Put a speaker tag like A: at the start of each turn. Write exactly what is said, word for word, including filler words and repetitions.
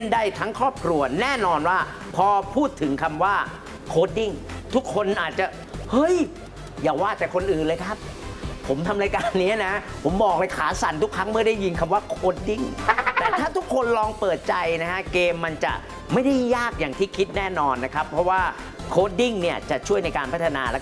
A: ได้ทั้งครอบครัวแน่นอนว่าพอพูดถึงคำว่าโคดดิ้งทุกคนอาจจะเฮ้ยอย่าว่าแต่คนอื่นเลยครับผมทำรายการนี้นะผมบอกเลยขาสั่นทุกครั้งเมื่อได้ยินคำว่าโคดดิ้งแต่ถ้าทุกคนลองเปิดใจนะฮะเกมมันจะไม่ได้ยากอย่างที่คิดแน่นอนนะครับเพราะว่าโคดดิ้งเนี่ยจะช่วยในการพัฒนาและ